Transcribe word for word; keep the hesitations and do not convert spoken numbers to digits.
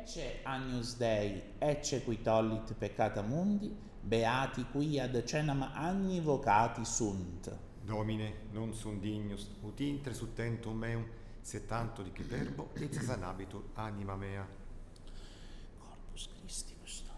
Ecce Agnus Dei, ecce qui tollit peccata mundi, beati qui ad cenam agni vocati sunt. Domine, non sunt dignus, ut intre su tentum meum, se tanto di che verbo, et sanabitur anima mea. Corpus Christi custodit.